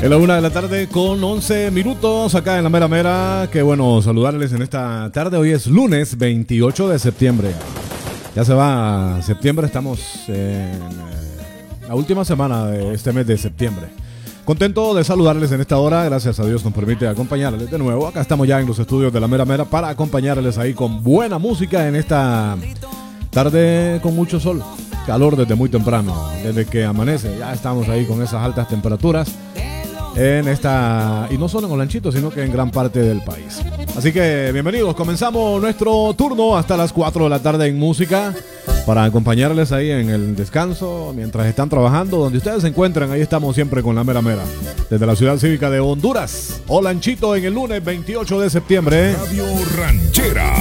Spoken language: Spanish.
Es la 1 de la tarde con 11 minutos acá en la Mera Mera. Qué bueno saludarles en esta tarde. Hoy es lunes 28 de septiembre. Ya se va septiembre, estamos en la última semana de este mes de septiembre. Contento de saludarles en esta hora. Gracias a Dios nos permite acompañarles de nuevo. Acá estamos ya en los estudios de la Mera Mera para acompañarles ahí con buena música en esta tarde con mucho sol. Calor desde muy temprano, desde que amanece. Ya estamos ahí con esas altas temperaturas en esta, y no solo en Olanchito, sino que en gran parte del país. Así que bienvenidos, comenzamos nuestro turno hasta las 4 de la tarde en música para acompañarles ahí en el descanso, mientras están trabajando, donde ustedes se encuentran. Ahí estamos siempre con la Mera Mera, desde la ciudad cívica de Honduras, Olanchito, en el lunes 28 de septiembre. Radio Ranchera.